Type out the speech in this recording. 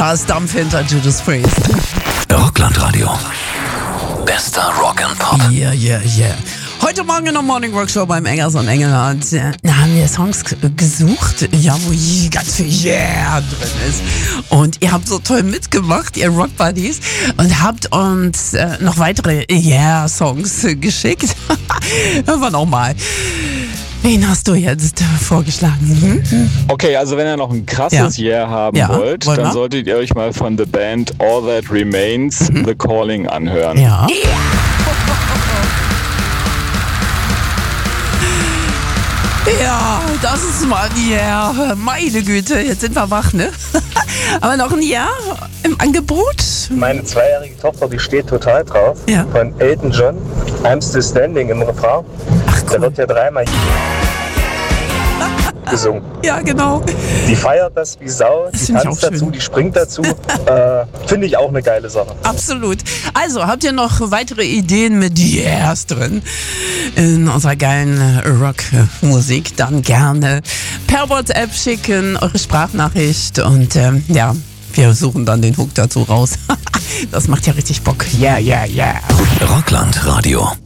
Da ist Dampf hinter Judas Priest. Rockland-Radio. Bester Rock and Pop. Yeah. Heute Morgen in der Morning Rock Show beim Engers und Engelhardt haben wir Songs gesucht, ja, wo ganz viel Yeah drin ist. Und ihr habt so toll mitgemacht, ihr Rock Buddies, und habt uns noch weitere Yeah-Songs geschickt. Hören wir nochmal. Wen hast du jetzt vorgeschlagen? Okay, also wenn ihr noch ein krasses Yeah haben wollt, dann solltet ihr euch mal von The Band All That Remains The Calling anhören. Ja. Ja, das ist mal ein Yeah. Meine Güte, jetzt sind wir wach, ne? Aber noch ein Yeah im Angebot? Meine 2-jährige Tochter, die steht total drauf. Ja. Von Elton John, I'm Still Standing im Refrain. Ach, cool. Da wird ja dreimal gesungen. Ja, genau. Die feiert das wie Sau, Das die find ich tanzt auch schön. dazu, die springt dazu. Finde ich auch eine geile Sache. Absolut. Also, habt ihr noch weitere Ideen mit Yeahs drin in unserer geilen Rockmusik? Dann gerne per WhatsApp schicken, eure Sprachnachricht und wir suchen dann den Hook dazu raus. Das macht ja richtig Bock. Yeah. Rockland-Radio.